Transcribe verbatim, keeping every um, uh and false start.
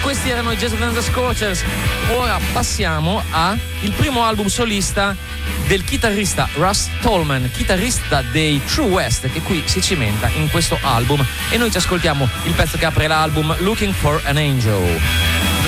questi erano i Jazz and the Scorchers. Ora passiamo al primo album solista del chitarrista Russ Tolman, chitarrista dei True West, che qui si cimenta in questo album, e noi ci ascoltiamo il pezzo che apre l'album, Looking for an Angel.